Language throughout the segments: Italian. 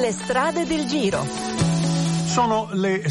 Le strade del Giro. Sono le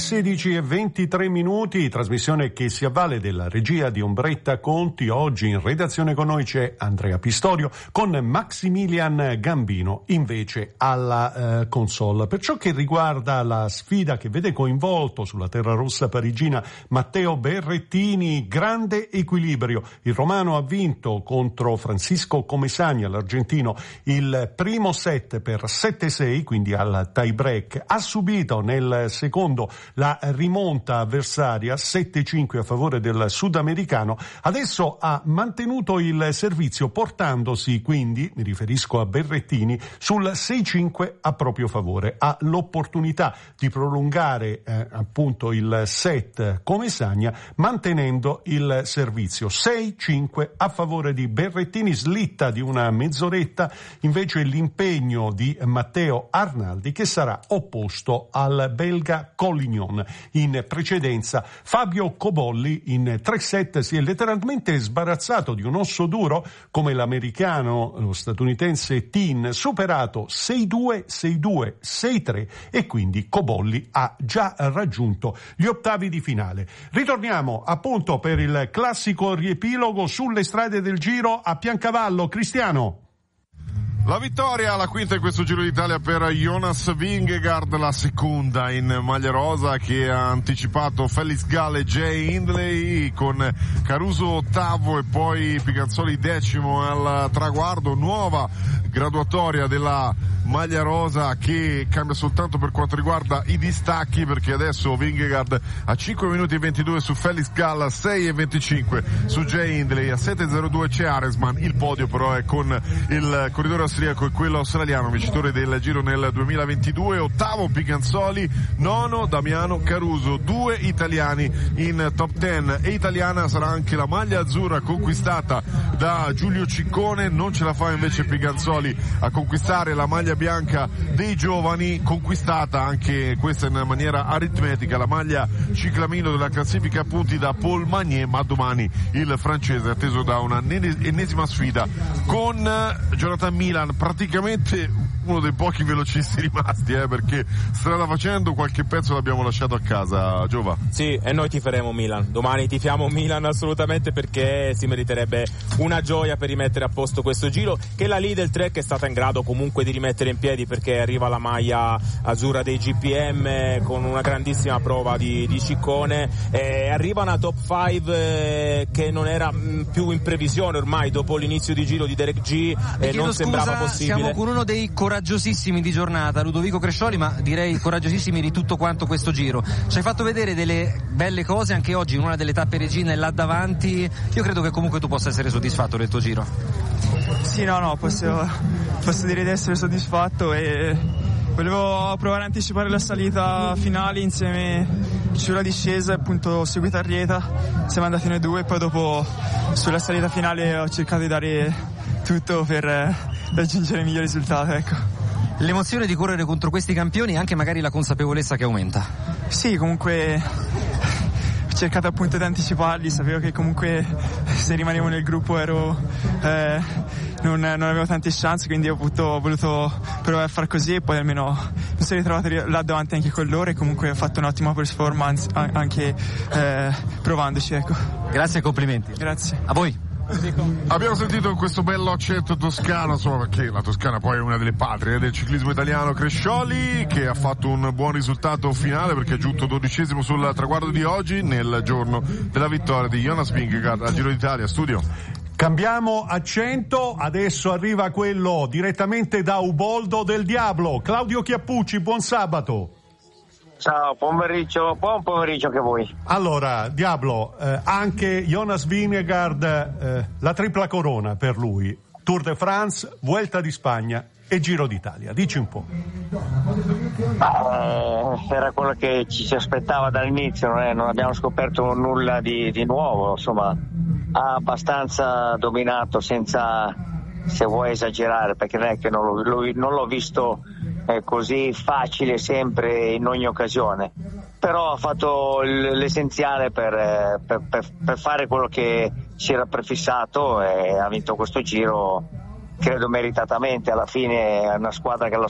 16:23, trasmissione che si avvale della regia di Ombretta Conti. Oggi in redazione con noi c'è Andrea Pistorio, con Maximilian Gambino invece alla console. Per ciò che riguarda la sfida che vede coinvolto sulla terra rossa parigina Matteo Berrettini, grande equilibrio. Il romano ha vinto contro Francisco Comesaña, l'argentino, il primo set per 7-6, quindi al tie break. Ha subito nel secondo la rimonta avversaria 7-5 a favore del sudamericano. Adesso ha mantenuto il servizio, portandosi quindi, mi riferisco a Berrettini, sul 6-5 a proprio favore. Ha l'opportunità di prolungare appunto il set Comesaña mantenendo il servizio. 6-5 a favore di Berrettini, slitta di una mezz'oretta invece l'impegno di Matteo Arnaldi, che sarà opposto al belga Collignon. In precedenza Fabio Cobolli in 3 set si è letteralmente sbarazzato di un osso duro come l'americano, lo statunitense Tin, superato 6-2, 6-2, 6-3 e quindi Cobolli ha già raggiunto gli ottavi di finale. Ritorniamo appunto per il classico riepilogo sulle strade del Giro a Piancavallo. Cristiano. La vittoria, la quinta in questo Giro d'Italia per Jonas Vingegaard, la seconda in maglia rosa, che ha anticipato Felix Gall e Jay Hindley, con Caruso ottavo e poi Piganzoli decimo al traguardo. Nuova graduatoria della maglia rosa che cambia soltanto per quanto riguarda i distacchi, perché adesso Vingegaard a 5 minuti e 22 su Felix Gall, a 6 e 25 su Jay Hindley, a 7.02 c'è Aresman. Il podio però è con il corridore austriaco e quello australiano, vincitore del Giro nel 2022, ottavo Piganzoli, nono Damiano Caruso. 2 italiani in top 10 e italiana sarà anche la maglia azzurra conquistata da Giulio Ciccone. Non ce la fa invece Piganzoli a conquistare la maglia bianca dei giovani, conquistata anche questa in maniera aritmetica, la maglia ciclamino della classifica punti da Paul Magnier, ma domani il francese è atteso da una ennesima sfida con Jonathan Milan, praticamente uno dei pochi velocisti rimasti, perché strada facendo qualche pezzo l'abbiamo lasciato a casa. Giova. Sì, e noi tiferemo Milan, domani tifiamo Milan assolutamente, perché si meriterebbe una gioia per rimettere a posto questo Giro, che la Lidl Trek è stata in grado comunque di rimettere in piedi, perché arriva la maglia azzurra dei GPM con una grandissima prova di Ciccone, arriva una top 5 che non era più in previsione ormai dopo l'inizio di Giro di Derek G, non sembrava possibile. Siamo con uno dei coraggiosissimi di giornata, Ludovico Crescioli, ma direi coraggiosissimi di tutto quanto questo Giro. Ci hai fatto vedere delle belle cose anche oggi in una delle tappe regine là davanti. Io credo che comunque tu possa essere soddisfatto del tuo Giro. Sì, no, posso dire di essere soddisfatto, e volevo provare a anticipare la salita finale insieme sulla discesa, appunto ho seguito Arrieta, siamo andati noi due, poi dopo sulla salita finale ho cercato di dare tutto per raggiungere il miglior risultato, ecco. L'emozione di correre contro questi campioni e anche magari la consapevolezza che aumenta. Sì, comunque ho cercato appunto di anticiparli, sapevo che comunque se rimanevo nel gruppo non avevo tante chance, quindi ho voluto provare a far così, e poi almeno mi sono ritrovato là davanti anche con loro, e comunque ho fatto un'ottima performance anche provandoci, ecco. Grazie e complimenti. Grazie. A voi. Abbiamo sentito questo bello accento toscano, insomma, perché la Toscana poi è una delle patrie del ciclismo italiano. Crescioli, che ha fatto un buon risultato finale perché è giunto 12° sul traguardo di oggi, nel giorno della vittoria di Jonas Vingegaard al Giro d'Italia. Studio. Cambiamo accento, adesso arriva quello direttamente da Uboldo del Diablo. Claudio Chiappucci, buon sabato. Ciao, pomeriggio, buon pomeriggio anche voi. Allora, Diablo, anche Jonas Vingegaard, la tripla corona per lui, Tour de France, Vuelta di Spagna e Giro d'Italia, dici un po'. Era quello che ci si aspettava dall'inizio, non abbiamo scoperto nulla di nuovo, insomma, ha abbastanza dominato senza, se vuoi esagerare, perché non è che non l'ho visto così facile sempre in ogni occasione, però ha fatto l'essenziale per fare quello che si era prefissato, e ha vinto questo Giro credo meritatamente. Alla fine è una squadra che